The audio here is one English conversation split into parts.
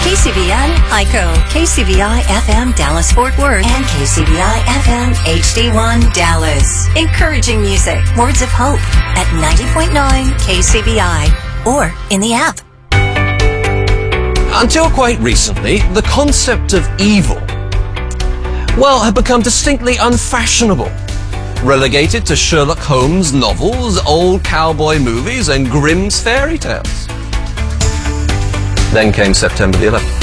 KCVN Hico, KCVI FM Dallas Fort Worth, and KCVI FM HD1 Dallas. Encouraging music, words of hope at 90.9 KCVI or in the app. Until quite recently, the concept of evil, well, had become distinctly unfashionable. Relegated to Sherlock Holmes novels, old cowboy movies, and Grimm's fairy tales. Then came September the 11th.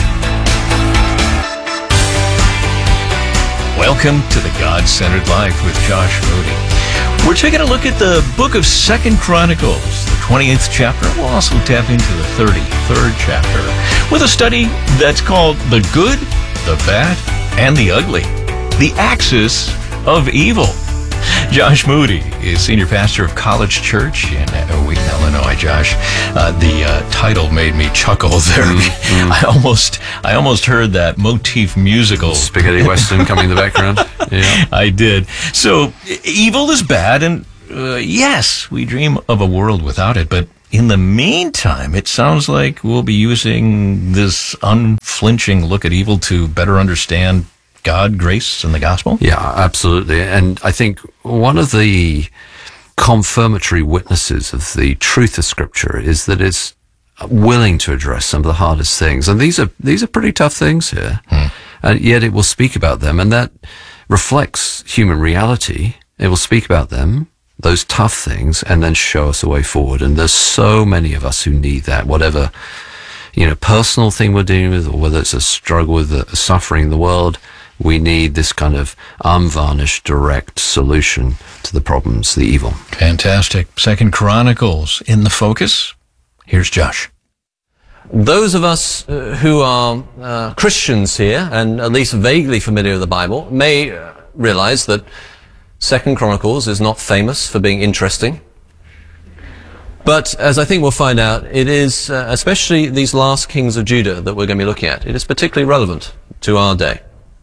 Welcome to the God-Centered Life with Josh Moody. We're taking a look at the book of 2 Chronicles, the 28th chapter. We'll also tap into the 33rd chapter with a study that's called The Good, the Bad, and the Ugly, the Axis of Evil. Josh Moody is senior pastor of College Church in Wheaton, Illinois. Josh, the title made me chuckle there. I almost heard that motif musical spaghetti western coming in the background. Yeah, I did. So evil is bad, and yes, we dream of a world without it. But in the meantime, it sounds like we'll be using this unflinching look at evil to better understand God, grace, and the gospel? Yeah, absolutely. And I think one of the confirmatory witnesses of the truth of Scripture is that it's willing to address some of the hardest things. And these are pretty tough things here. And yet it will speak about them, and that reflects human reality. It will speak about them, those tough things, and then show us a way forward. And there's so many of us who need that, whatever, personal thing we're dealing with, or whether it's a struggle with the suffering in the world. We need this kind of unvarnished, direct solution to the problems, the evil. Fantastic. 2 Chronicles in the focus. Here's Josh. Those of us who are Christians here, and at least vaguely familiar with the Bible, may realize that 2 Chronicles is not famous for being interesting. But as I think we'll find out, it is, especially these last kings of Judah that we're going to be looking at, it is particularly relevant to our day.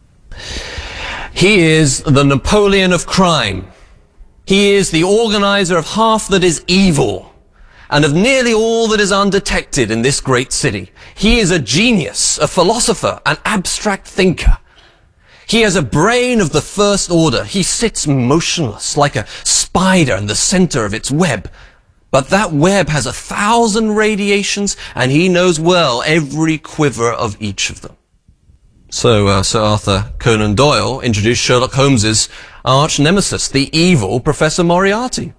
He is the Napoleon of crime. He is the organizer of half that is evil and of nearly all that is undetected in this great city. He is a genius, a philosopher, an abstract thinker. He has a brain of the first order. He sits motionless like a spider in the center of its web. But that web has 1,000 radiations, and he knows well every quiver of each of them. So Sir Arthur Conan Doyle introduced Sherlock Holmes's arch nemesis, the evil Professor Moriarty.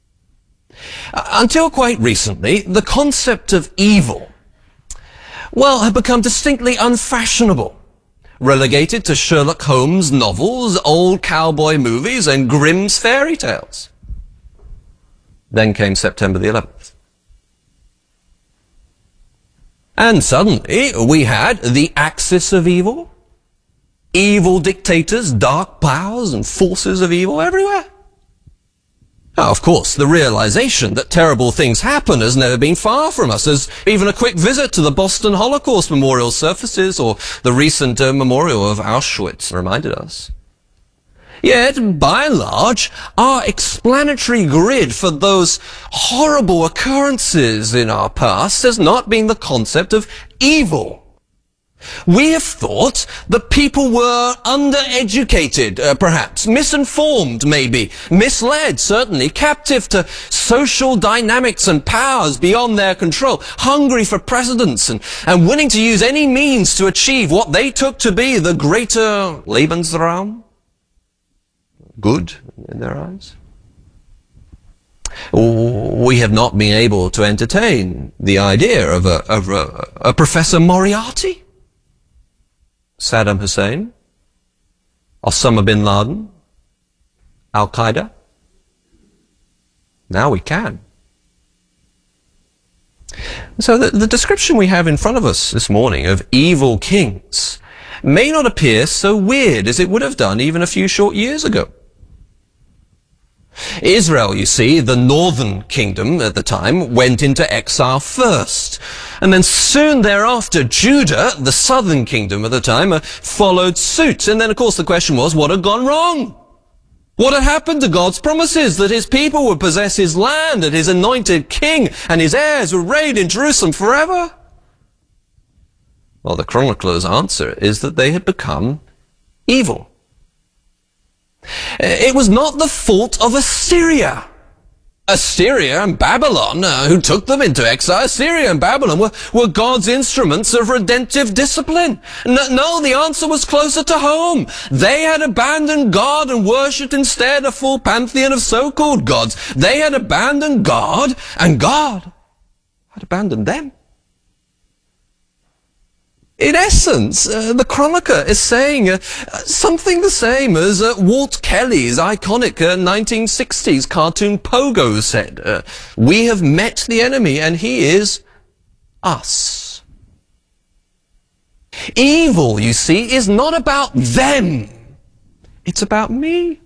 Until quite recently, the concept of evil, well, had become distinctly unfashionable. Relegated to Sherlock Holmes novels, old cowboy movies, and Grimm's fairy tales. Then came September the 11th. And suddenly, we had the axis of evil, evil dictators, dark powers, and forces of evil everywhere. Now, of course, the realization that terrible things happen has never been far from us, as even a quick visit to the Boston Holocaust Memorial surfaces or the recent memorial of Auschwitz reminded us. Yet, by and large, our explanatory grid for those horrible occurrences in our past has not been the concept of evil. We have thought that people were undereducated, perhaps, misinformed, maybe, misled, certainly, captive to social dynamics and powers beyond their control, hungry for precedence and willing to use any means to achieve what they took to be the greater Lebensraum. Good in their eyes. We have not been able to entertain the idea of a Professor Moriarty, Saddam Hussein, Osama bin Laden, Al-Qaeda. Now we can. So the description we have in front of us this morning of evil kings may not appear so weird as it would have done even a few short years ago. Israel, you see, the northern kingdom at the time, went into exile first. And then soon thereafter, Judah, the southern kingdom at the time, followed suit. And then, of course, the question was, what had gone wrong? What had happened to God's promises that his people would possess his land and his anointed king and his heirs would reign in Jerusalem forever? Well, the chronicler's answer is that they had become evil. It was not the fault of Assyria. Assyria and Babylon, who took them into exile, Assyria and Babylon were God's instruments of redemptive discipline. No, the answer was closer to home. They had abandoned God and worshipped instead a full pantheon of so-called gods. They had abandoned God, and God had abandoned them. In essence, the chronicler is saying something the same as Walt Kelly's iconic 1960s cartoon Pogo said. We have met the enemy and he is us. Evil, you see, is not about them. It's about me.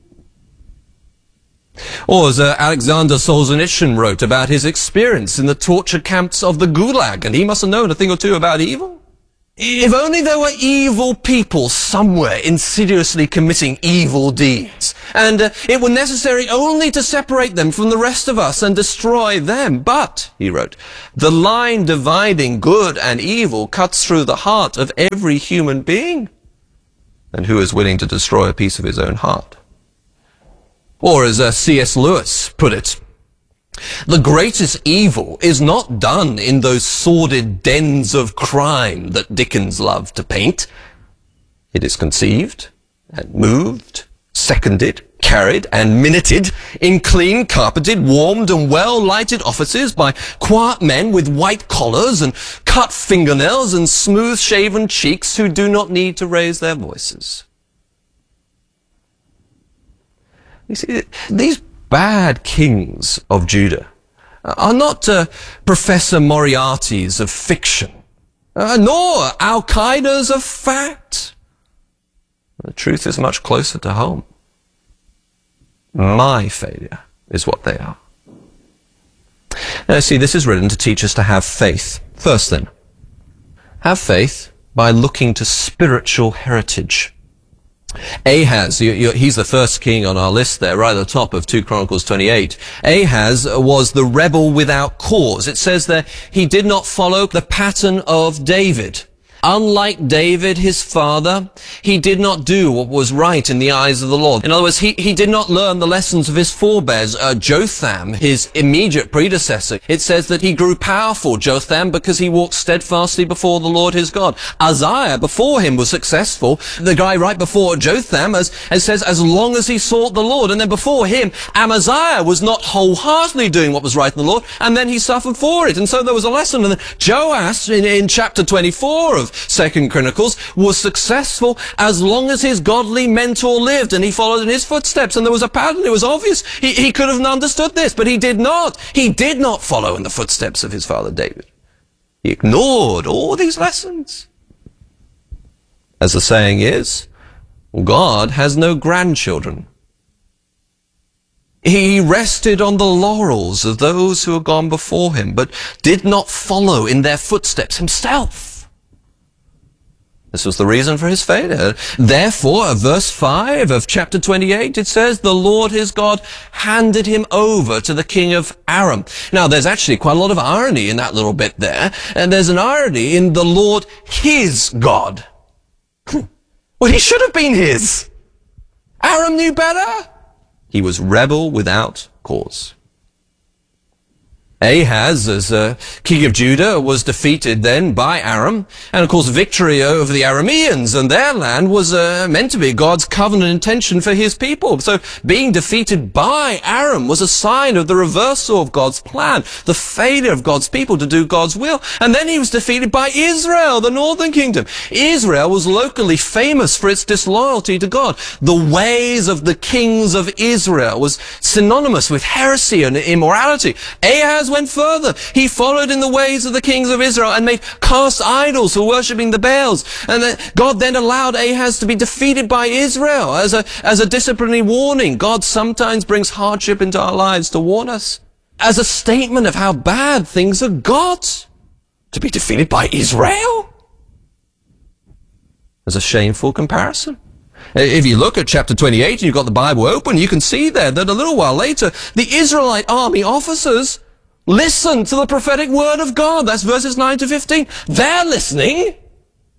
Or as Alexander Solzhenitsyn wrote about his experience in the torture camps of the Gulag, and he must have known a thing or two about evil. If only there were evil people somewhere insidiously committing evil deeds, and it were necessary only to separate them from the rest of us and destroy them. But, he wrote, the line dividing good and evil cuts through the heart of every human being. And who is willing to destroy a piece of his own heart? Or as C.S. Lewis put it, the greatest evil is not done in those sordid dens of crime that Dickens loved to paint. It is conceived and moved, seconded, carried and minuted in clean carpeted, warmed and well-lighted offices by quiet men with white collars and cut fingernails and smooth-shaven cheeks who do not need to raise their voices. You see, these bad kings of Judah are not Professor Moriartys of fiction, nor Al-Qaeda's of fact. The truth is much closer to home. My failure is what they are. Now, see, this is written to teach us to have faith. First then, have faith by looking to spiritual heritage. Ahaz, he's the first king on our list there, right at the top of 2 Chronicles 28. Ahaz was the rebel without cause. It says there, he did not follow the pattern of David. Unlike David, his father, he did not do what was right in the eyes of the Lord. In other words, he did not learn the lessons of his forebears. Jotham, his immediate predecessor, it says that he grew powerful, Jotham, because he walked steadfastly before the Lord his God. Uzziah, before him, was successful. The guy right before Jotham, as says, as long as he sought the Lord. And then before him, Amaziah was not wholeheartedly doing what was right in the Lord, and then he suffered for it. And so there was a lesson. And then Joash, in chapter 24 of 2 Chronicles, was successful as long as his godly mentor lived and he followed in his footsteps, and there was a pattern. It was obvious. He could have understood this, but he did not. He did not follow in the footsteps of his father David. He ignored all these lessons. As the saying is, God has no grandchildren. He rested on the laurels of those who had gone before him, but did not follow in their footsteps himself. This was the reason for his failure. Therefore, verse 5 of chapter 28, it says, the Lord his God handed him over to the king of Aram. Now, there's actually quite a lot of irony in that little bit there. And there's an irony in the Lord his God. Well, he should have been his. Aram knew better. He was rebel without cause. Ahaz, as king of Judah, was defeated then by Aram, and of course victory over the Arameans and their land was meant to be God's covenant intention for his people. So being defeated by Aram was a sign of the reversal of God's plan, the failure of God's people to do God's will. And then he was defeated by Israel, the northern kingdom. Israel was locally famous for its disloyalty to God. The ways of the kings of Israel was synonymous with heresy and immorality. Ahaz went further. He followed in the ways of the kings of Israel and made cast idols for worshipping the Baals. And God then allowed Ahaz to be defeated by Israel as a disciplinary warning. God sometimes brings hardship into our lives to warn us, as a statement of how bad things are got. To be defeated by Israel? As a shameful comparison. If you look at chapter 28 and you've got the Bible open, you can see there that a little while later, the Israelite army officers listen to the prophetic word of God. That's verses 9 to 15. They're listening.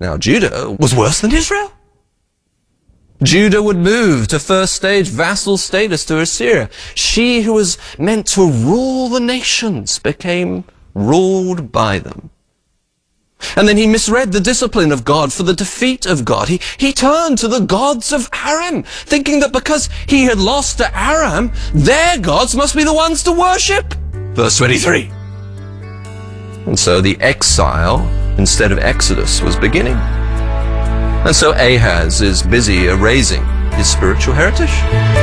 Now, Judah was worse than Israel. Judah would move to first stage vassal status to Assyria. She who was meant to rule the nations became ruled by them. And then he misread the discipline of God for the defeat of God. He turned to the gods of Aram, thinking that because he had lost to Aram, their gods must be the ones to worship. Verse 23. And so the exile instead of exodus was beginning. And so Ahaz is busy erasing his spiritual heritage.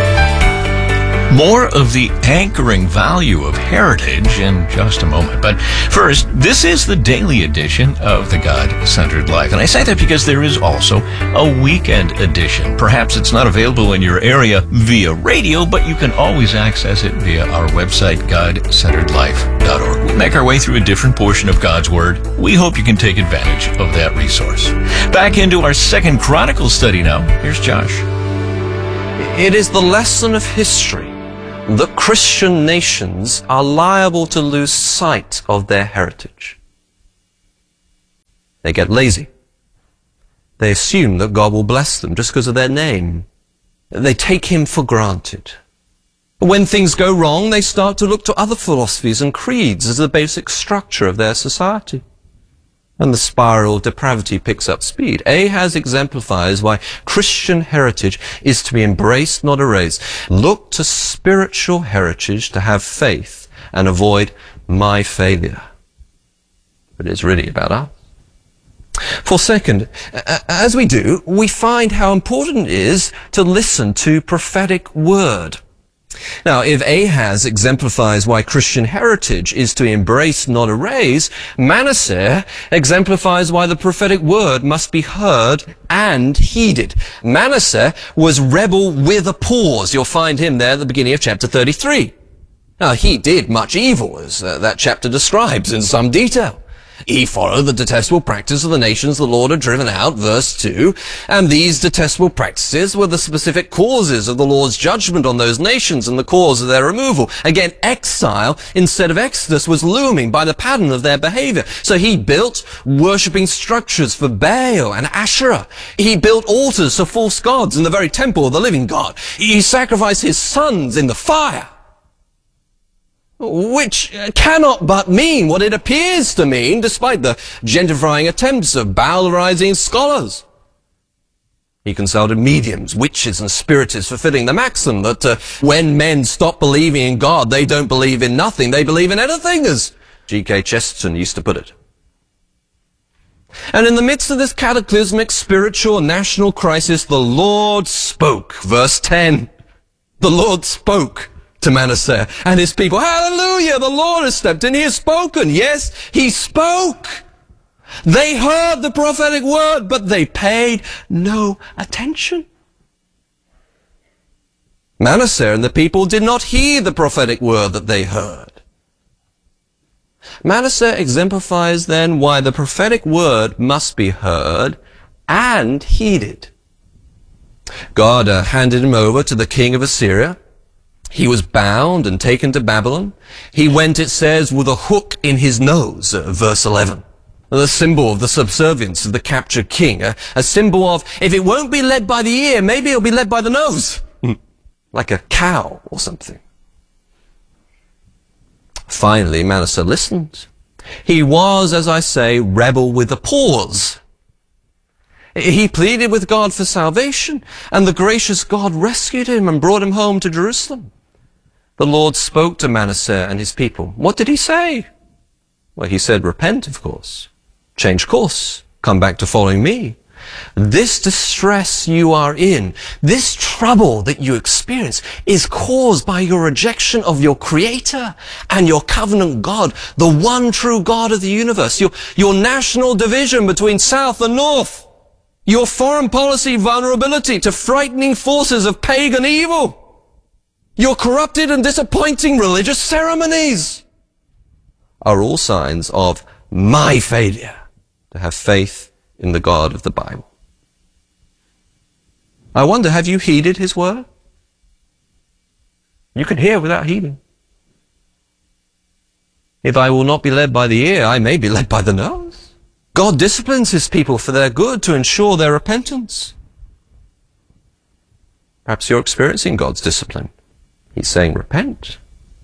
More of the anchoring value of heritage in just a moment. But first, this is the daily edition of the God-Centered Life. And I say that because there is also a weekend edition. Perhaps it's not available in your area via radio, but you can always access it via our website, godcenteredlife.org. We'll make our way through a different portion of God's Word. We hope you can take advantage of that resource. Back into our Second Chronicles study now. Here's Josh. It is the lesson of history that Christian nations are liable to lose sight of their heritage. They get lazy. They assume that God will bless them just because of their name. They take Him for granted. When things go wrong, they start to look to other philosophies and creeds as the basic structure of their society. And the spiral of depravity picks up speed. Ahaz exemplifies why Christian heritage is to be embraced, not erased. Look to spiritual heritage to have faith and avoid my failure. But it's really about us. For second, as we do, we find how important it is to listen to prophetic word. Now, if Ahaz exemplifies why Christian heritage is to embrace, not erase, Manasseh exemplifies why the prophetic word must be heard and heeded. Manasseh was rebel with a pause. You'll find him there at the beginning of chapter 33. Now, he did much evil, as that chapter describes in some detail. He followed the detestable practice of the nations the Lord had driven out, verse 2, and these detestable practices were the specific causes of the Lord's judgment on those nations and the cause of their removal. Again, exile instead of exodus was looming by the pattern of their behavior. So he built worshipping structures for Baal and Asherah. He built altars to false gods in the very temple of the living God. He sacrificed his sons in the fire, which cannot but mean what it appears to mean, despite the gentrifying attempts of Baal-rising scholars. He consulted mediums, witches, and spiritists, fulfilling the maxim that when men stop believing in God, they don't believe in nothing, they believe in anything, as G.K. Chesterton used to put it. And in the midst of this cataclysmic spiritual and national crisis, the Lord spoke. Verse 10. The Lord spoke to Manasseh and his people. Hallelujah! The Lord has stepped in. He has spoken. Yes, He spoke. They heard the prophetic word, but they paid no attention. Manasseh and the people did not heed the prophetic word that they heard. Manasseh exemplifies then why the prophetic word must be heard and heeded. God handed him over to the king of Assyria. He was bound and taken to Babylon. He went, it says, with a hook in his nose, verse 11. The symbol of the subservience of the captured king. A symbol of, if it won't be led by the ear, maybe it'll be led by the nose. Like a cow or something. Finally, Manasseh listened. He was, as I say, rebel with a pause. He pleaded with God for salvation, and the gracious God rescued him and brought him home to Jerusalem. The Lord spoke to Manasseh and his people. What did He say? Well, He said, repent, of course. Change course. Come back to following me. This distress you are in, this trouble that you experience, is caused by your rejection of your Creator and your covenant God, the one true God of the universe. Your national division between South and North. Your foreign policy vulnerability to frightening forces of pagan evil. Your corrupted and disappointing religious ceremonies are all signs of my failure to have faith in the God of the Bible. I wonder, have you heeded His word? You can hear without heeding. If I will not be led by the ear, I may be led by the nose. God disciplines his people for their good to ensure their repentance. Perhaps you're experiencing God's discipline. He's saying, repent.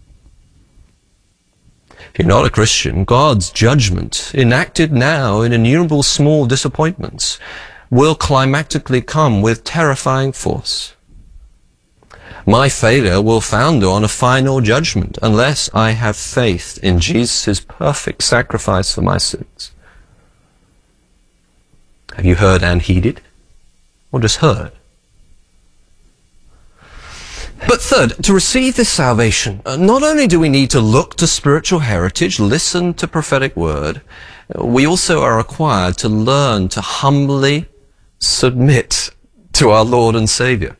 If you're not a Christian, God's judgment, enacted now in innumerable small disappointments, will climactically come with terrifying force. My failure will founder on a final judgment unless I have faith in Jesus' perfect sacrifice for my sins. Have you heard and heeded? Or just heard? But third, to receive this salvation, not only do we need to look to spiritual heritage, listen to prophetic word, we also are required to learn to humbly submit to our Lord and Savior.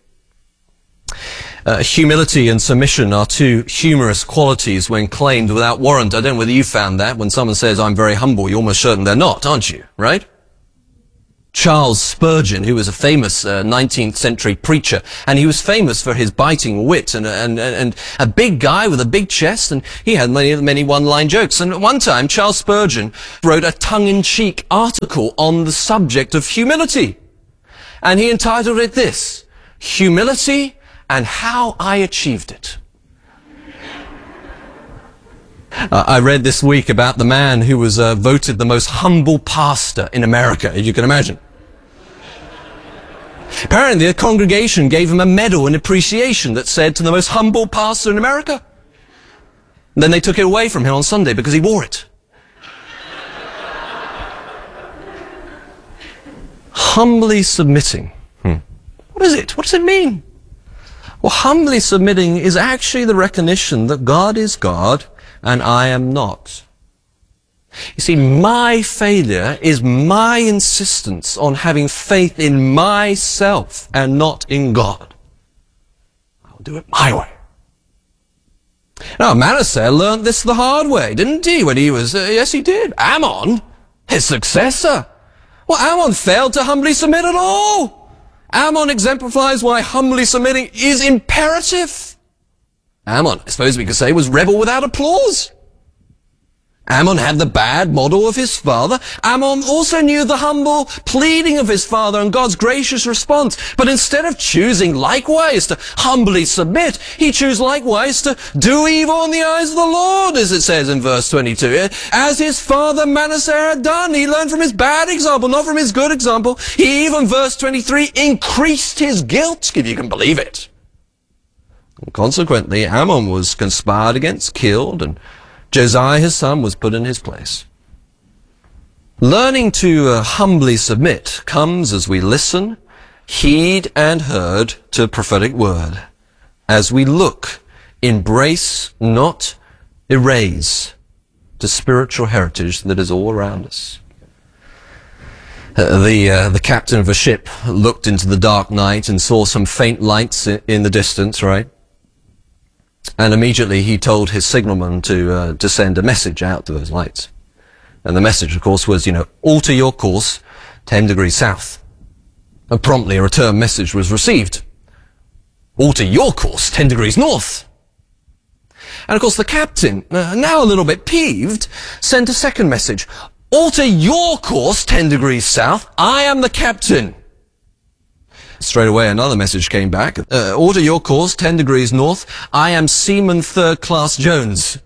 Humility and submission are two humorous qualities when claimed without warrant. I don't know whether you found that. When someone says, I'm very humble, you're almost certain they're not, aren't you? Right? Charles Spurgeon, who was a famous 19th century preacher, and he was famous for his biting wit and a big guy with a big chest, and he had many one-line jokes. And at one time, Charles Spurgeon wrote a tongue-in-cheek article on the subject of humility. And he entitled it this, Humility and How I Achieved It. I read this week about the man who was voted the most humble pastor in America, as you can imagine. Apparently, the congregation gave him a medal in appreciation that said, to the most humble pastor in America. And then they took it away from him on Sunday because he wore it. Humbly submitting. What is it? What does it mean? Well, humbly submitting is actually the recognition that God is God and I am not. You see, my failure is my insistence on having faith in myself and not in God. I'll do it my way. Now, Manasseh learned this the hard way, didn't he? When he was, yes, he did. Ammon, his successor. Well, Ammon failed to humbly submit at all. Ammon exemplifies why humbly submitting is imperative. Ammon, I suppose we could say, was rebel without applause. Ammon had the bad model of his father. Ammon also knew the humble pleading of his father and God's gracious response. But instead of choosing likewise to humbly submit, he chose likewise to do evil in the eyes of the Lord, as it says in verse 22. As his father Manasseh had done, he learned from his bad example, not from his good example. He even, verse 23, increased his guilt, if you can believe it. Consequently, Ammon was conspired against, killed, and Josiah, his son, was put in his place. Learning to humbly submit comes as we listen, heed, and heard to prophetic word. As we look, embrace, not erase, the spiritual heritage that is all around us. The captain of a ship looked into the dark night and saw some faint lights in the distance, right? And immediately he told his signalman to send a message out to those lights. And the message, of course, was, alter your course 10 degrees south. And promptly a return message was received. Alter your course 10 degrees north. And of course the captain, now a little bit peeved, sent a second message. Alter your course 10 degrees south. I am the captain. Straight away, another message came back. Order your course 10 degrees north. I am Seaman Third Class Jones.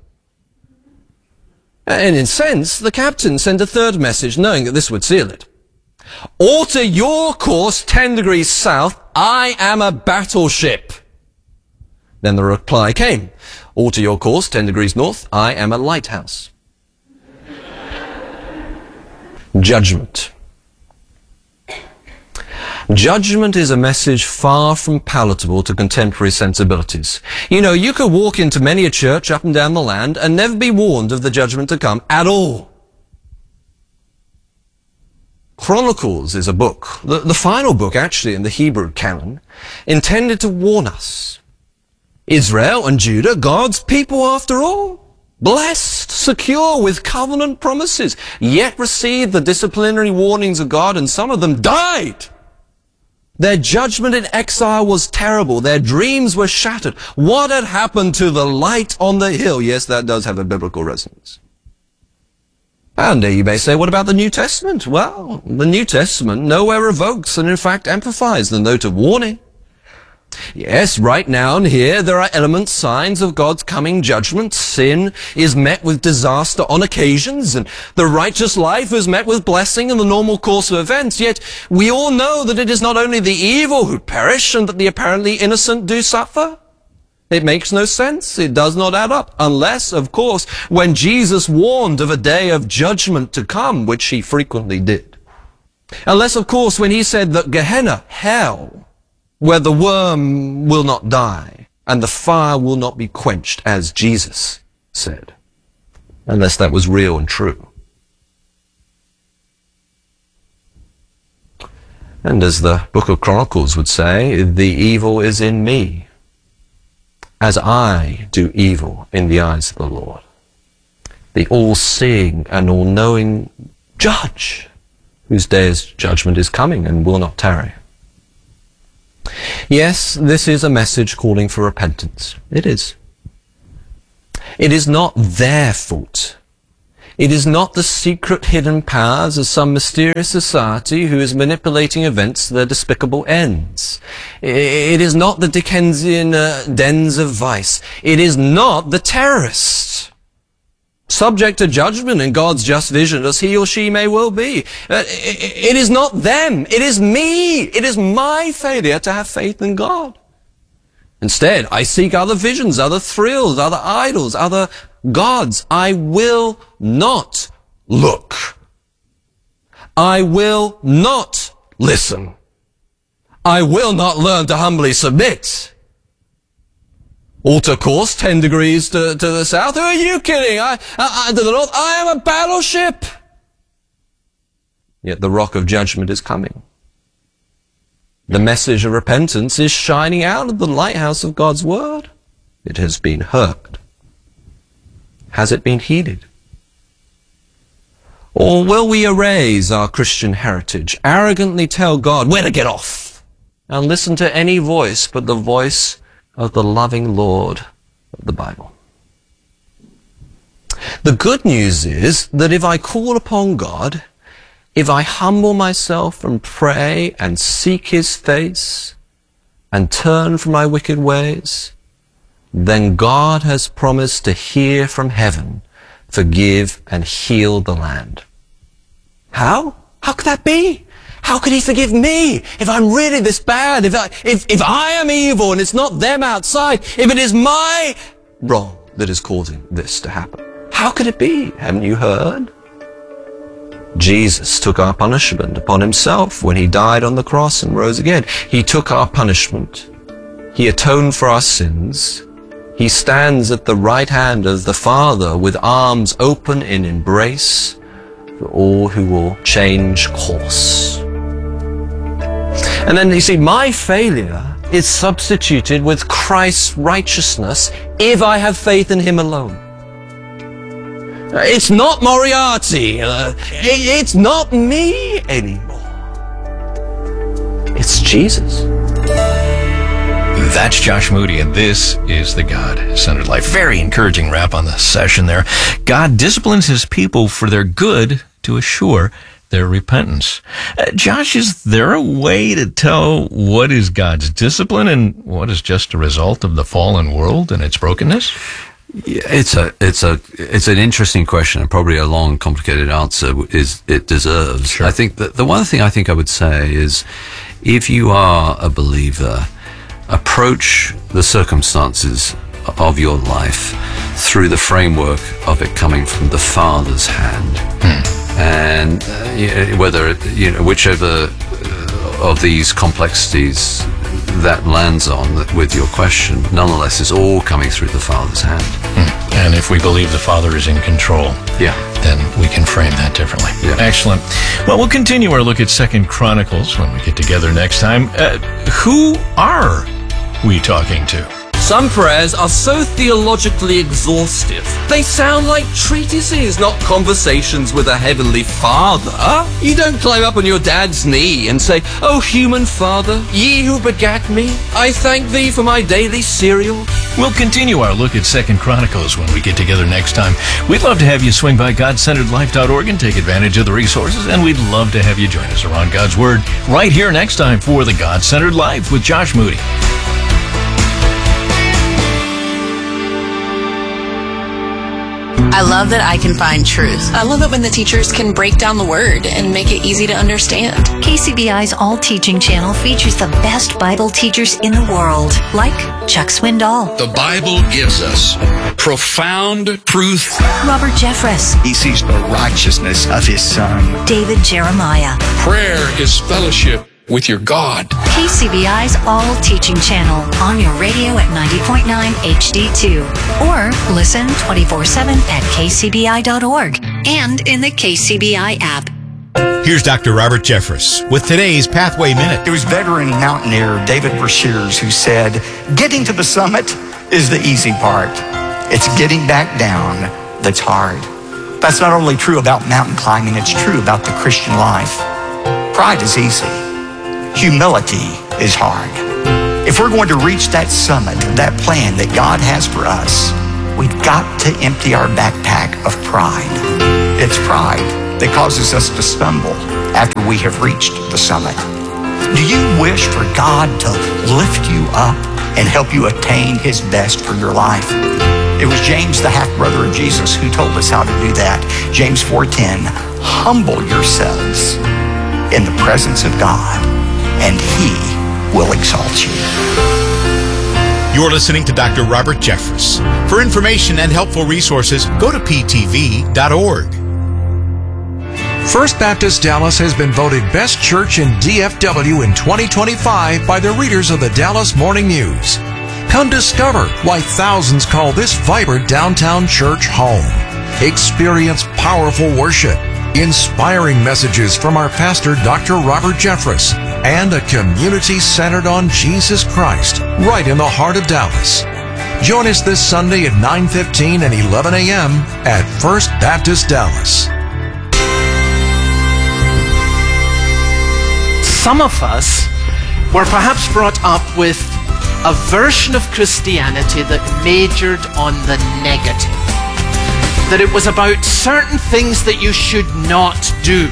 And in a sense, the captain sent a third message, knowing that this would seal it. Alter your course 10 degrees south. I am a battleship. Then the reply came. Alter your course 10 degrees north. I am a lighthouse. Judgment. Judgment is a message far from palatable to contemporary sensibilities. You could walk into many a church up and down the land and never be warned of the judgment to come at all. Chronicles is a book, the final book actually in the Hebrew canon, intended to warn us. Israel and Judah, God's people after all, blessed, secure with covenant promises, yet received the disciplinary warnings of God, and some of them died. Their judgment in exile was terrible. Their dreams were shattered. What had happened to the light on the hill? Yes, that does have a biblical resonance. And you may say, what about the New Testament? Well, the New Testament nowhere revokes and in fact amplifies the note of warning. Yes, right now and here there are elements, signs of God's coming judgment. Sin is met with disaster on occasions, and the righteous life is met with blessing in the normal course of events. Yet we all know that it is not only the evil who perish and that the apparently innocent do suffer. It makes no sense. It does not add up. Unless, of course, when Jesus warned of a day of judgment to come, which he frequently did. Unless, of course, when he said that Gehenna, hell, where the worm will not die and the fire will not be quenched, as Jesus said. Unless that was real and true. And as the book of Chronicles would say, the evil is in me, as I do evil in the eyes of the Lord. The all-seeing and all-knowing judge, whose day of judgment is coming and will not tarry. Yes, this is a message calling for repentance. It is. It is not their fault. It is not the secret hidden powers of some mysterious society who is manipulating events to their despicable ends. It is not the Dickensian dens of vice. It is not the terrorist. Subject to judgment in God's just vision as he or she may well be. It is not them. It is me. It is my failure to have faith in God. Instead, I seek other visions, other thrills, other idols, other gods. I will not look. I will not listen. I will not learn to humbly submit. Alter course 10 degrees to the south. Who are you kidding? To the north. I am a battleship. Yet the rock of judgment is coming. The message of repentance is shining out of the lighthouse of God's word. It has been heard. Has it been heeded? Or will we erase our Christian heritage, arrogantly tell God where to get off, and listen to any voice but the voice of the loving Lord of the Bible? The good news is that if I call upon God, if I humble myself and pray and seek his face and turn from my wicked ways, then God has promised to hear from heaven, forgive and heal the land. How? How could that be? How could he forgive me if I'm really this bad? If I am evil and it's not them outside, if it is my wrong that is causing this to happen? How could it be? Haven't you heard? Jesus took our punishment upon himself when he died on the cross and rose again. He took our punishment. He atoned for our sins. He stands at the right hand of the Father with arms open in embrace for all who will change course. And then you see, my failure is substituted with Christ's righteousness if I have faith in him alone. It's not Moriarty. It's not me anymore. It's Jesus. That's Josh Moody, and this is the God-Centered Life. Very encouraging wrap on the session there. God disciplines his people for their good to assure their repentance. Josh, is there a way to tell what is God's discipline and what is just a result of the fallen world and its brokenness? Yeah, it's an interesting question, and probably a long, complicated answer it deserves. Sure. I think that the one thing I would say is, if you are a believer, approach the circumstances of your life through the framework of it coming from the Father's hand. And whether whichever of these complexities that lands on with your question, nonetheless, is all coming through the Father's hand. And if we believe the Father is in control, then we can frame that differently. Yeah. Excellent. Well, we'll continue our look at 2 Chronicles when we get together next time. Who are we talking to? Some prayers are so theologically exhaustive. They sound like treatises, not conversations with a heavenly Father. You don't climb up on your dad's knee and say, "O human Father, ye who begat me, I thank thee for my daily cereal." We'll continue our look at 2 Chronicles when we get together next time. We'd love to have you swing by GodCenteredLife.org and take advantage of the resources, and we'd love to have you join us around God's Word right here next time for the God-Centered Life with Josh Moody. I love that I can find truth. I love it when the teachers can break down the word and make it easy to understand. KCBI's All Teaching channel features the best Bible teachers in the world, like Chuck Swindoll. The Bible gives us profound truth. Robert Jeffress. He sees the righteousness of his Son. David Jeremiah. Prayer is fellowship with your God. KCBI's All Teaching channel on your radio at 90.9 HD2. Or listen 24/7 at kcbi.org and in the KCBI app. Here's Dr. Robert Jeffress with today's Pathway Minute. It was veteran mountaineer David Brashears who said, "Getting to the summit is the easy part. It's getting back down that's hard." That's not only true about mountain climbing, it's true about the Christian life. Pride is easy. Humility is hard. If we're going to reach that summit, that plan that God has for us, we've got to empty our backpack of pride. It's pride that causes us to stumble after we have reached the summit. Do you wish for God to lift you up and help you attain His best for your life? It was James, the half-brother of Jesus, who told us how to do that. James 4:10, humble yourselves in the presence of God, and He will exalt you. You're listening to Dr. Robert Jeffress. For information and helpful resources, go to ptv.org. First Baptist Dallas has been voted Best Church in DFW in 2025 by the readers of the Dallas Morning News. Come discover why thousands call this vibrant downtown church home. Experience powerful worship, inspiring messages from our pastor, Dr. Robert Jeffress, and a community centered on Jesus Christ, right in the heart of Dallas. Join us this Sunday at 9:15 and 11 a.m. at First Baptist Dallas. Some of us were perhaps brought up with a version of Christianity that majored on the negative. That it was about certain things that you should not do.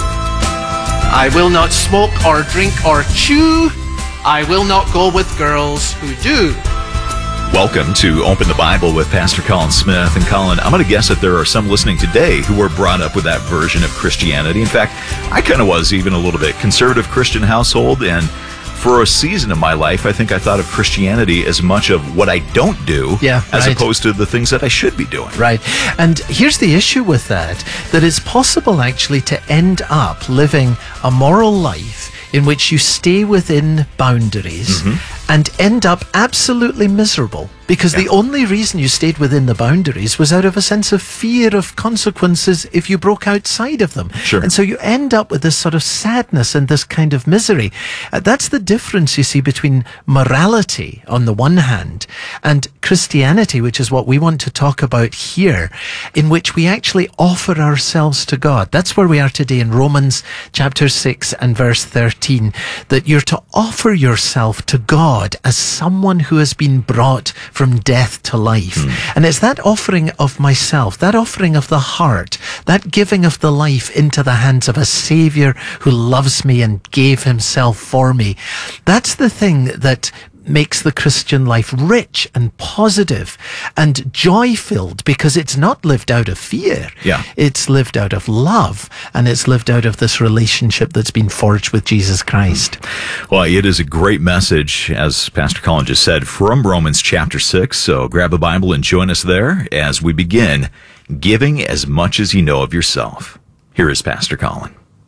I will not smoke or drink or chew. I will not go with girls who do. Welcome to Open the Bible with Pastor Colin Smith. And Colin, I'm going to guess that there are some listening today who were brought up with that version of Christianity. In fact, I kind of was even a little bit conservative Christian household, and for a season of my life, I think I thought of Christianity as much of what I don't do as opposed to the things that I should be doing. Right. And here's the issue with that it's possible actually to end up living a moral life in which you stay within boundaries and end up absolutely miserable because the only reason you stayed within the boundaries was out of a sense of fear of consequences if you broke outside of them. Sure. And so you end up with this sort of sadness and this kind of misery. That's the difference, you see, between morality on the one hand and Christianity, which is what we want to talk about here, in which we actually offer ourselves to God. That's where we are today in Romans chapter 6 and verse 13, that you're to offer yourself to God as someone who has been brought from death to life. And it's that offering of myself, that offering of the heart, that giving of the life into the hands of a Savior who loves me and gave himself for me. That's the thing that makes the Christian life rich and positive and joy-filled, because it's not lived out of fear. It's lived out of love, and it's lived out of this relationship that's been forged with Jesus Christ. Well, it is a great message, as Pastor Colin just said, from Romans chapter 6. So grab a Bible and join us there as we begin giving as much as you know of yourself. Here is Pastor Colin.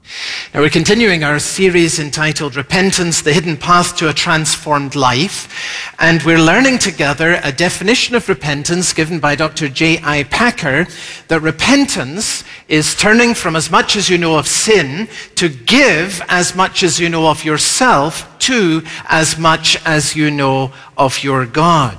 Now, we're continuing our series entitled Repentance, the Hidden Path to a Transformed Life. And we're learning together a definition of repentance given by Dr. J.I. Packer, that repentance is turning from as much as you know of sin to give as much as you know of yourself to as much as you know of your God.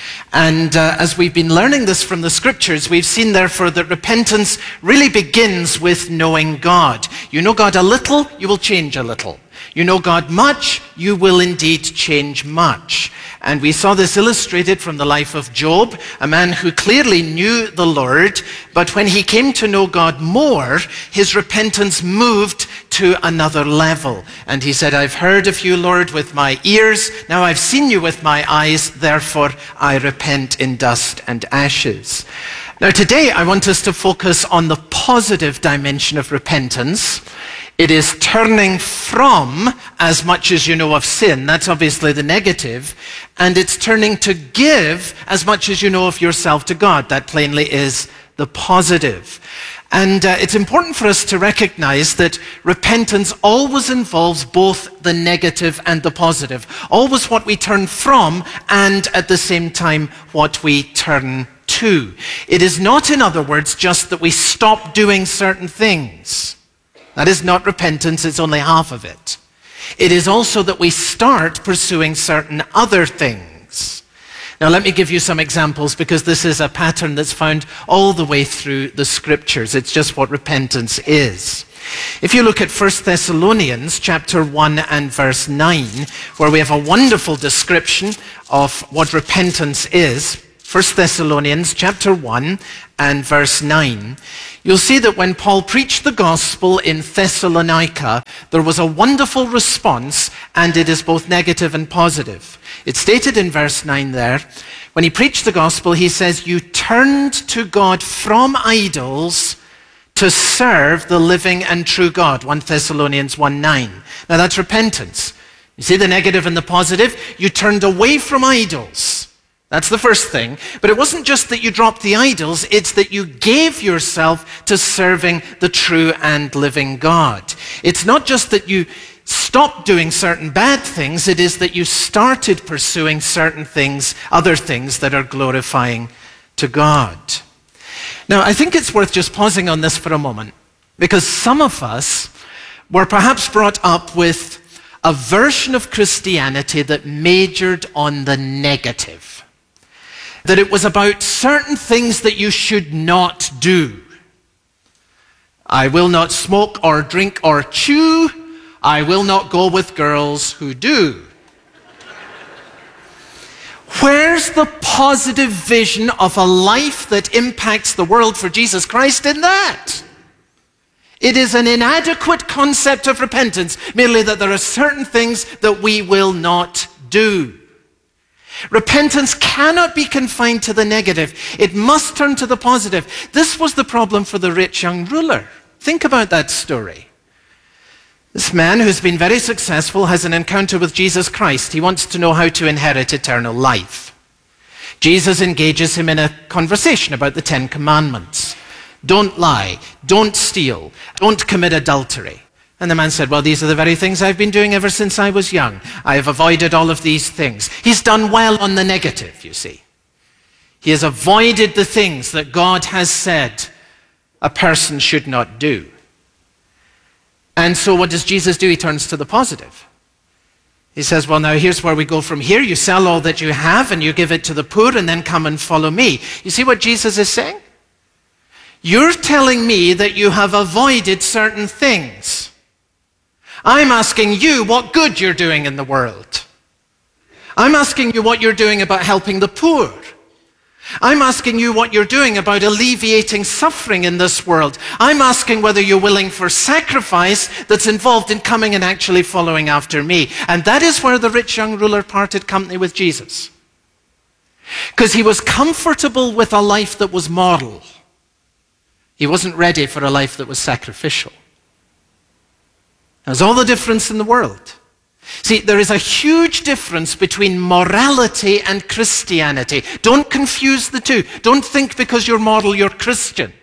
And as we've been learning this from the scriptures, we've seen therefore that repentance really begins with knowing God. You know God a little, you will change a little. You know God much, you will indeed change much. And we saw this illustrated from the life of Job, a man who clearly knew the Lord, but when he came to know God more, his repentance moved to another level. And he said, I've heard of you, Lord, with my ears. Now I've seen you with my eyes. Therefore, I repent in dust and ashes. Now today, I want us to focus on the positive dimension of repentance. It is turning from as much as you know of sin. That's obviously the negative. And it's turning to give as much as you know of yourself to God. That plainly is the positive. And it's important for us to recognize that repentance always involves both the negative and the positive. Always what we turn from and at the same time what we turn to. It is not, in other words, just that we stop doing certain things. That is not repentance, it's only half of it. It is also that we start pursuing certain other things. Now let me give you some examples, because this is a pattern that's found all the way through the scriptures. It's just what repentance is. If you look at 1 Thessalonians chapter 1 and verse 9, where we have a wonderful description of what repentance is, 1 Thessalonians chapter 1 and verse 9, you'll see that when Paul preached the gospel in Thessalonica, there was a wonderful response, and it is both negative and positive. It's stated in verse 9 there, when he preached the gospel, he says, you turned to God from idols to serve the living and true God, 1 Thessalonians 1:9. Now that's repentance. You see the negative and the positive? You turned away from idols. That's the first thing. But it wasn't just that you dropped the idols, it's that you gave yourself to serving the true and living God. It's not just that you stopped doing certain bad things, it is that you started pursuing certain things, other things that are glorifying to God. Now, I think it's worth just pausing on this for a moment, because some of us were perhaps brought up with a version of Christianity that majored on the negative. That it was about certain things that you should not do. I will not smoke or drink or chew. I will not go with girls who do. Where's the positive vision of a life that impacts the world for Jesus Christ in that? It is an inadequate concept of repentance, merely that there are certain things that we will not do. Repentance cannot be confined to the negative. It must turn to the positive. This was the problem for the rich young ruler. Think about that story. This man who's been very successful has an encounter with Jesus Christ. He wants to know how to inherit eternal life. Jesus engages him in a conversation about the 10 Commandments. Don't lie, don't steal, don't commit adultery. And the man said, well, these are the very things I've been doing ever since I was young. I have avoided all of these things. He's done well on the negative, you see. He has avoided the things that God has said a person should not do. And so what does Jesus do? He turns to the positive. He says, well, now here's where we go from here. You sell all that you have and you give it to the poor, and then come and follow me. You see what Jesus is saying? You're telling me that you have avoided certain things. I'm asking you what good you're doing in the world. I'm asking you what you're doing about helping the poor. I'm asking you what you're doing about alleviating suffering in this world. I'm asking whether you're willing for sacrifice that's involved in coming and actually following after me. And that is where the rich young ruler parted company with Jesus. Because he was comfortable with a life that was moral. He wasn't ready for a life that was sacrificial. There's all the difference in the world. See, there is a huge difference between morality and Christianity. Don't confuse the two. Don't think because you're moral, you're Christian.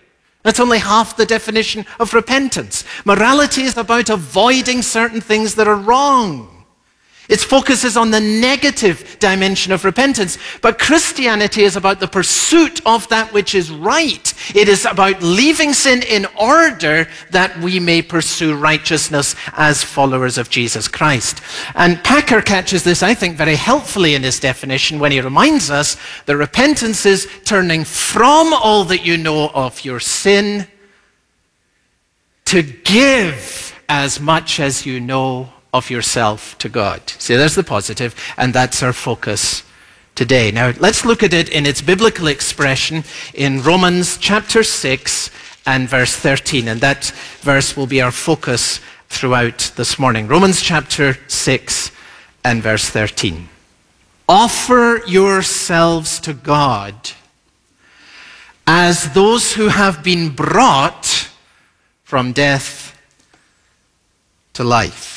That's only half the definition of repentance. Morality is about avoiding certain things that are wrong. Its focus is on the negative dimension of repentance. But Christianity is about the pursuit of that which is right. It is about leaving sin in order that we may pursue righteousness as followers of Jesus Christ. And Packer catches this, I think, very helpfully in his definition when he reminds us that repentance is turning from all that you know of your sin to give as much as you know of yourself to God. See, there's the positive, and that's our focus today. Now, let's look at it in its biblical expression in Romans chapter 6 and verse 13, and that verse will be our focus throughout this morning. Romans chapter 6 and verse 13. Offer yourselves to God as those who have been brought from death to life.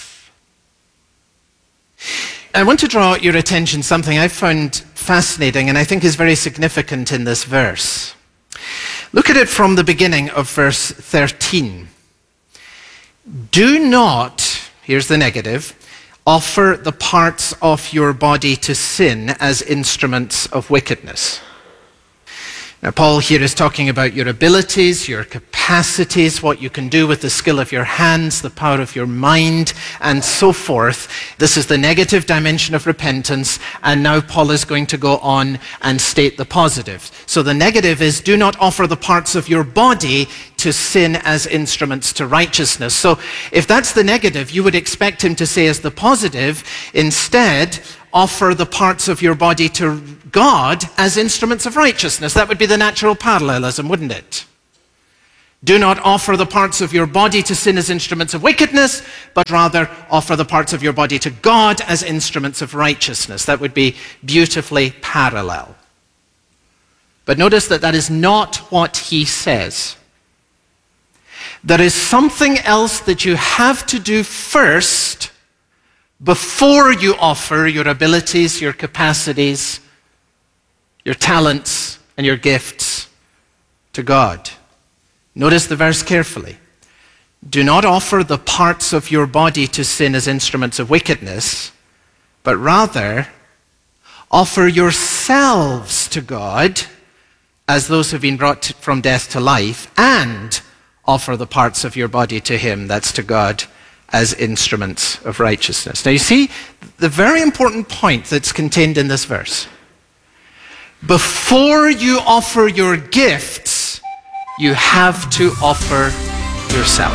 I want to draw your attention to something I found fascinating and I think is very significant in this verse. Look at it from the beginning of verse 13. Do not, here's the negative, offer the parts of your body to sin as instruments of wickedness. Now, Paul here is talking about your abilities, your capacities, what you can do with the skill of your hands, the power of your mind, and so forth. This is the negative dimension of repentance, and now Paul is going to go on and state the positive. So the negative is, do not offer the parts of your body to sin as instruments to righteousness. So if that's the negative, you would expect him to say as the positive, instead, offer the parts of your body to God as instruments of righteousness. That would be the natural parallelism, wouldn't it? Do not offer the parts of your body to sin as instruments of wickedness, but rather offer the parts of your body to God as instruments of righteousness. That would be beautifully parallel. But notice that that is not what he says. There is something else that you have to do first before you offer your abilities, your capacities, your talents, and your gifts to God. Notice the verse carefully. Do not offer the parts of your body to sin as instruments of wickedness, but rather offer yourselves to God as those who have been brought from death to life, and offer the parts of your body to him, that's to God, as instruments of righteousness. Now you see the very important point that's contained in this verse. Before you offer your gifts, you have to offer yourself.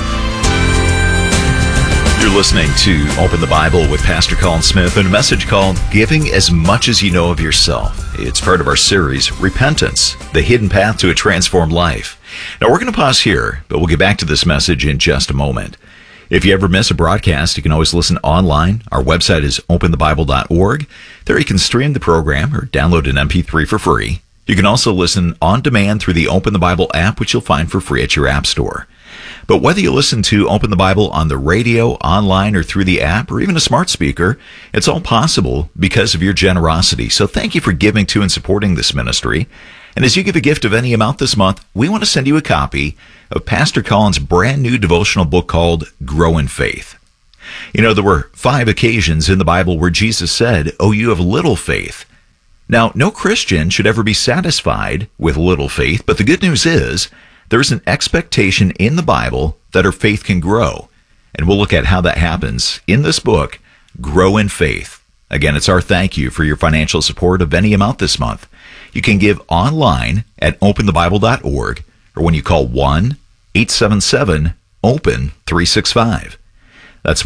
You're listening to Open the Bible with Pastor Colin Smith and a message called Giving as Much as You Know of Yourself. It's part of our series, Repentance, the Hidden Path to a Transformed Life. Now we're going to pause here, but we'll get back to this message in just a moment. If you ever miss a broadcast, you can always listen online. Our website is openthebible.org. There you can stream the program or download an MP3 for free. You can also listen on demand through the Open the Bible app, which you'll find for free at your app store. But whether you listen to Open the Bible on the radio, online, or through the app, or even a smart speaker, it's all possible because of your generosity. So thank you for giving to and supporting this ministry. And as you give a gift of any amount this month, we want to send you a copy of Pastor Colin's brand new devotional book called Grow in Faith. You know, there were 5 occasions in the Bible where Jesus said, "Oh, you have little faith." Now, no Christian should ever be satisfied with little faith, but the good news is there's an expectation in the Bible that our faith can grow. And we'll look at how that happens in this book, Grow in Faith. Again, it's our thank you for your financial support of any amount this month. You can give online at openthebible.org or when you call 1-877-OPEN-365. That's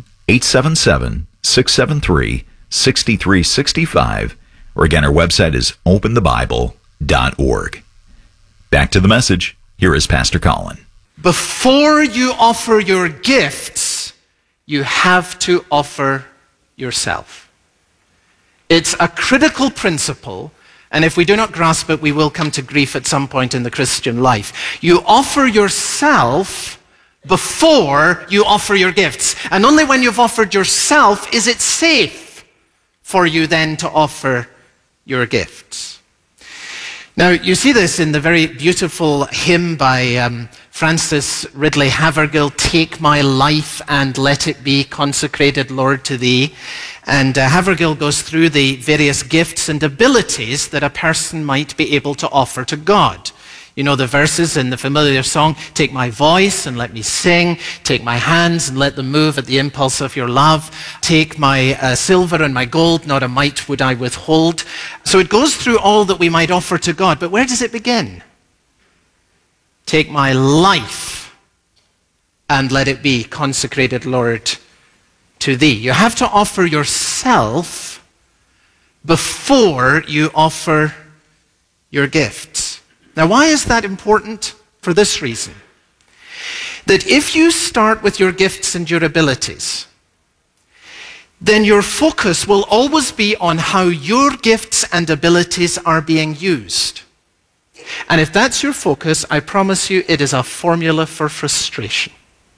1-877-673-6365. Or again, our website is openthebible.org. Back to the message. Here is Pastor Colin. Before you offer your gifts, you have to offer yourself. It's a critical principle, and if we do not grasp it, we will come to grief at some point in the Christian life. You offer yourself before you offer your gifts. And only when you've offered yourself is it safe for you then to offer your gifts. Now, you see this in the very beautiful hymn by Francis Ridley Havergal, "Take my life and let it be consecrated, Lord, to thee." And Havergal goes through the various gifts and abilities that a person might be able to offer to God. You know the verses in the familiar song, "Take my voice and let me sing. Take my hands and let them move at the impulse of your love. Take my silver and my gold, not a mite would I withhold." So it goes through all that we might offer to God. But where does it begin? Take my life and let it be consecrated, Lord, to thee. You have to offer yourself before you offer your gifts. Now, why is that important? For this reason. That if you start with your gifts and your abilities, then your focus will always be on how your gifts and abilities are being used. And if that's your focus, I promise you it is a formula for frustration.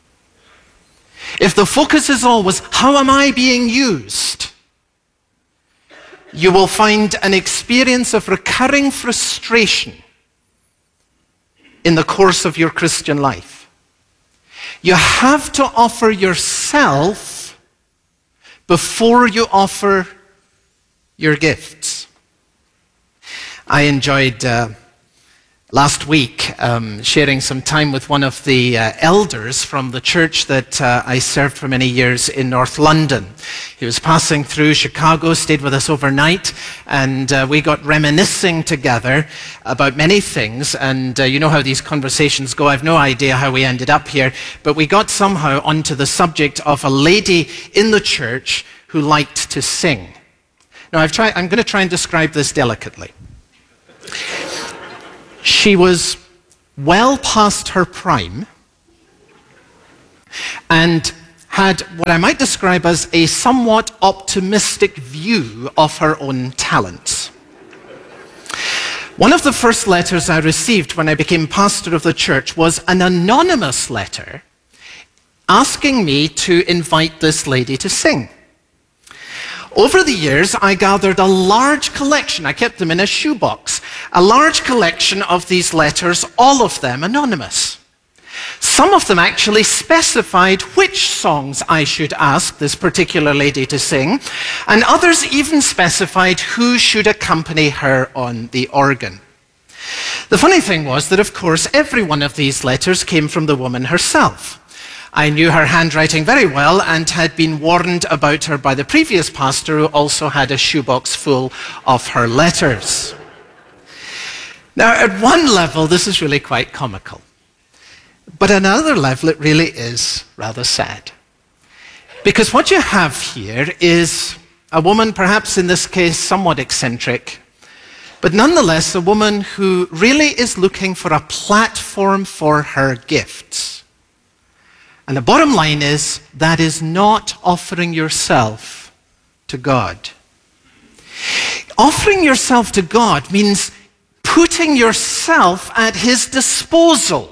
If the focus is always, how am I being used? You will find an experience of recurring frustration in the course of your Christian life. You have to offer yourself before you offer your gifts. I enjoyed last week sharing some time with one of the elders from the church that I served for many years in North London. He was passing through Chicago, stayed with us overnight, and we got reminiscing together about many things. And you know how these conversations go. I've no idea how we ended up here, but we got somehow onto the subject of a lady in the church who liked to sing. Now, I'm going to try and describe this delicately. She was well past her prime and had what I might describe as a somewhat optimistic view of her own talents. One of the first letters I received when I became pastor of the church was an anonymous letter asking me to invite this lady to sing. Over the years, I gathered a large collection, I kept them in a shoebox, a large collection of these letters, all of them anonymous. Some of them actually specified which songs I should ask this particular lady to sing, and others even specified who should accompany her on the organ. The funny thing was that, of course, every one of these letters came from the woman herself. I knew her handwriting very well and had been warned about her by the previous pastor, who also had a shoebox full of her letters. Now, at one level, this is really quite comical. But at another level, it really is rather sad. Because what you have here is a woman, perhaps in this case somewhat eccentric, but nonetheless a woman who really is looking for a platform for her gifts. And the bottom line is, that is not offering yourself to God. Offering yourself to God means putting yourself at His disposal.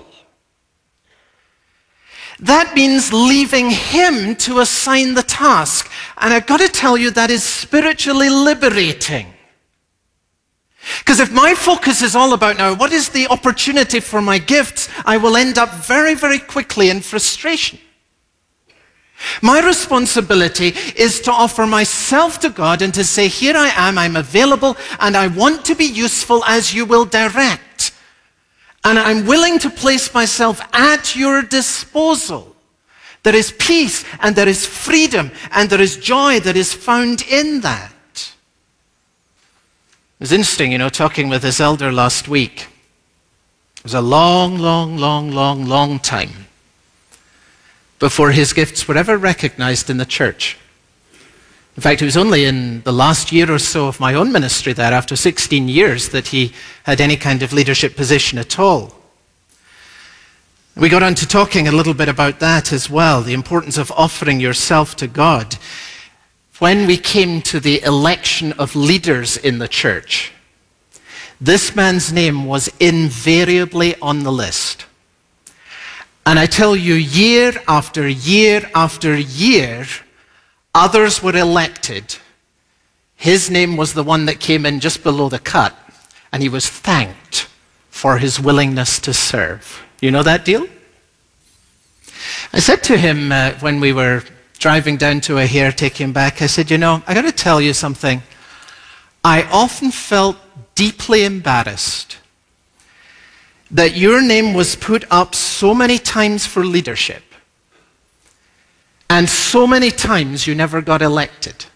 That means leaving Him to assign the task. And I've got to tell you, that is spiritually liberating. Because if my focus is all about now, what is the opportunity for my gifts, I will end up very, very quickly in frustration. My responsibility is to offer myself to God and to say, here I am, I'm available, and I want to be useful as you will direct. And I'm willing to place myself at your disposal. There is peace, and there is freedom, and there is joy that is found in that. It was interesting, talking with this elder last week. It was a long, long, long, long, long time before his gifts were ever recognized in the church. In fact, it was only in the last year or so of my own ministry there, after 16 years, that he had any kind of leadership position at all. We got on to talking a little bit about that as well, the importance of offering yourself to God. When we came to the election of leaders in the church, this man's name was invariably on the list. And I tell you, year after year after year, others were elected. His name was the one that came in just below the cut. and he was thanked for his willingness to serve. You know that deal? I said to him when we were driving down to Ahare, taking him back, I said, I got to tell you something. I often felt deeply embarrassed that your name was put up so many times for leadership, and so many times you never got elected.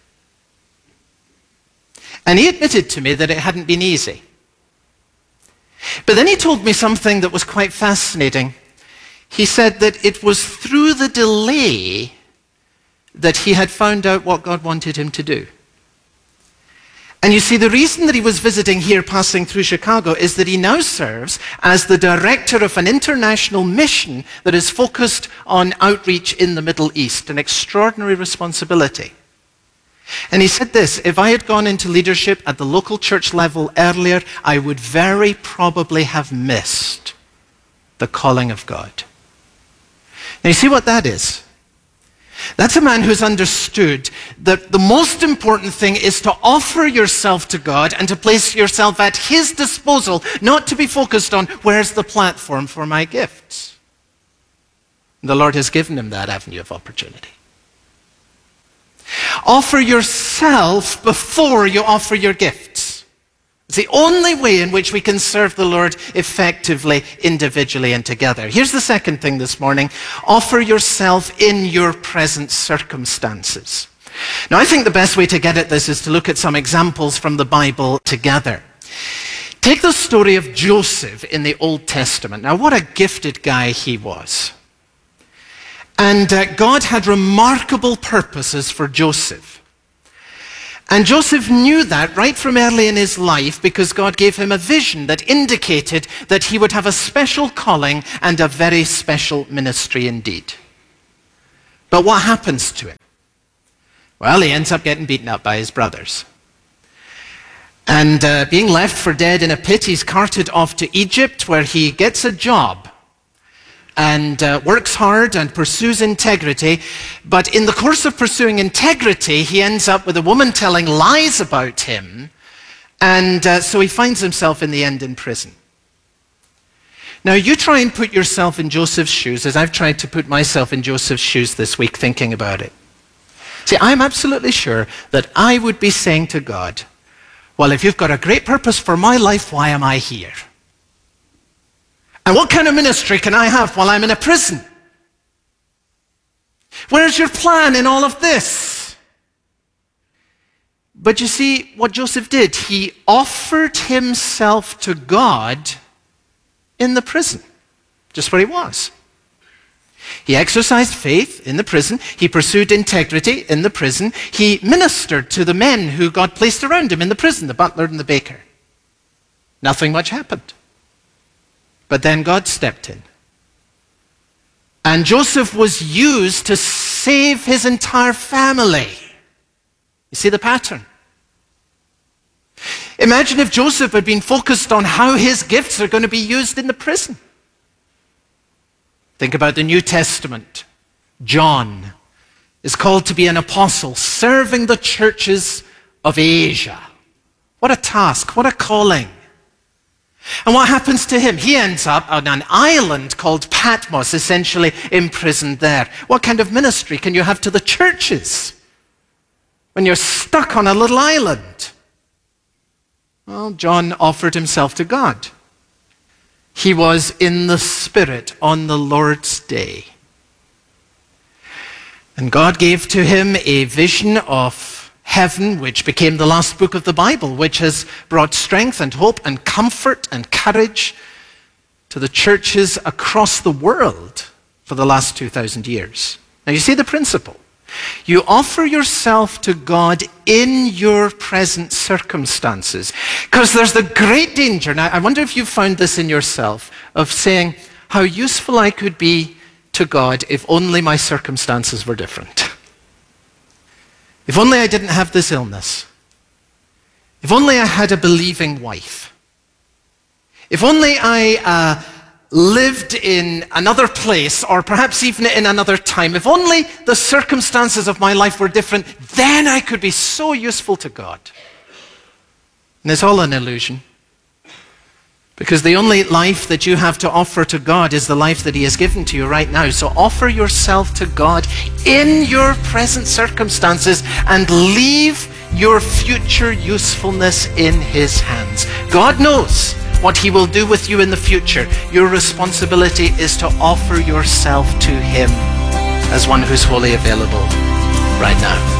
And he admitted to me that it hadn't been easy. But then he told me something that was quite fascinating. He said that it was through the delay that he had found out what God wanted him to do. And you see, the reason that he was visiting here, passing through Chicago, is that he now serves as the director of an international mission that is focused on outreach in the Middle East, an extraordinary responsibility. And he said this, if I had gone into leadership at the local church level earlier, I would very probably have missed the calling of God. Now you see what that is? That's a man who's understood that the most important thing is to offer yourself to God and to place yourself at his disposal, not to be focused on where's the platform for my gifts. The Lord has given him that avenue of opportunity. Offer yourself before you offer your gifts. It's the only way in which we can serve the Lord effectively, individually and together. Here's the second thing this morning. Offer yourself in your present circumstances. Now, I think the best way to get at this is to look at some examples from the Bible together. Take the story of Joseph in the Old Testament. Now, what a gifted guy he was. And God had remarkable purposes for Joseph. And Joseph knew that right from early in his life because God gave him a vision that indicated that he would have a special calling and a very special ministry indeed. But what happens to him? Well, he ends up getting beaten up by his brothers. And being left for dead in a pit, he's carted off to Egypt where he gets a job and works hard and pursues integrity. But in the course of pursuing integrity, he ends up with a woman telling lies about him. And so he finds himself in the end in prison. Now, you try and put yourself in Joseph's shoes, as I've tried to put myself in Joseph's shoes this week thinking about it. See, I'm absolutely sure that I would be saying to God, well, if you've got a great purpose for my life, why am I here? And what kind of ministry can I have while I'm in a prison? Where's your plan in all of this? But you see, what Joseph did, he offered himself to God in the prison, just where he was. He exercised faith in the prison. He pursued integrity in the prison. He ministered to the men who God placed around him in the prison, the butler and the baker. Nothing much happened. But then God stepped in. And Joseph was used to save his entire family. You see the pattern? Imagine if Joseph had been focused on how his gifts are going to be used in the prison. Think about the New Testament. John is called to be an apostle, serving the churches of Asia. What a task, what a calling. And what happens to him? He ends up on an island called Patmos, essentially imprisoned there. What kind of ministry can you have to the churches when you're stuck on a little island? Well, John offered himself to God. He was in the Spirit on the Lord's day. And God gave to him a vision of heaven, which became the last book of the Bible, which has brought strength and hope and comfort and courage to the churches across the world for the last 2,000 years. Now you see the principle. You offer yourself to God in your present circumstances. Because there's the great danger, now I wonder if you've found this in yourself, of saying, how useful I could be to God if only my circumstances were different. If only I didn't have this illness. If only I had a believing wife. If only I lived in another place, or perhaps even in another time. If only the circumstances of my life were different, then I could be so useful to God. And it's all an illusion. Because the only life that you have to offer to God is the life that He has given to you right now. So offer yourself to God in your present circumstances and leave your future usefulness in His hands. God knows what He will do with you in the future. Your responsibility is to offer yourself to Him as one who's wholly available right now.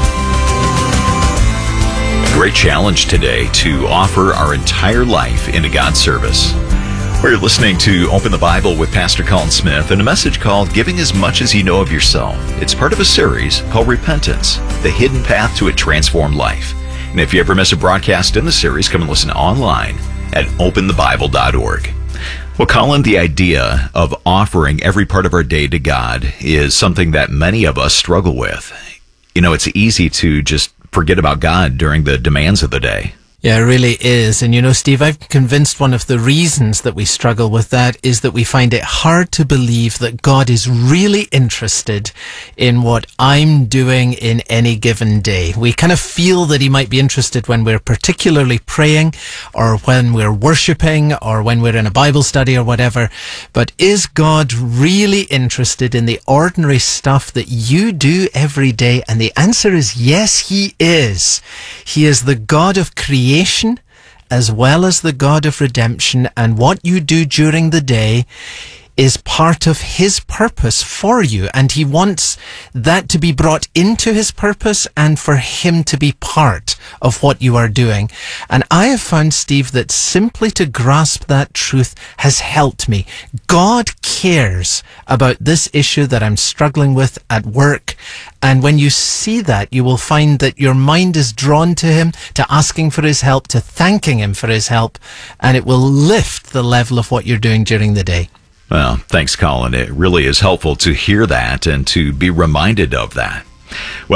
Great challenge today to offer our entire life into God's service. We're listening to Open the Bible with Pastor Colin Smith and a message called Giving as Much as You Know of Yourself. It's part of a series called Repentance, the hidden path to a transformed life. And if you ever miss a broadcast in the series, come and listen online at openthebible.org. Well, Colin, the idea of offering every part of our day to God is something that many of us struggle with. You know, it's easy to just forget about God during the demands of the day. Yeah, it really is. And you know, Steve, I'm convinced one of the reasons that we struggle with that is that we find it hard to believe that God is really interested in what I'm doing in any given day. We kind of feel that He might be interested when we're particularly praying or when we're worshiping or when we're in a Bible study or whatever. But is God really interested in the ordinary stuff that you do every day? And the answer is yes, He is. He is the God of creation as well as the God of redemption, and what you do during the day is part of His purpose for you, and He wants that to be brought into His purpose and for Him to be part of what you are doing. And I have found, Steve, that simply to grasp that truth has helped me. God cares about this issue that I'm struggling with at work, and when you see that, you will find that your mind is drawn to Him, to asking for His help, to thanking Him for His help, and it will lift the level of what you're doing during the day. Well, thanks, Colin. It really is helpful to hear that and to be reminded of that. Well,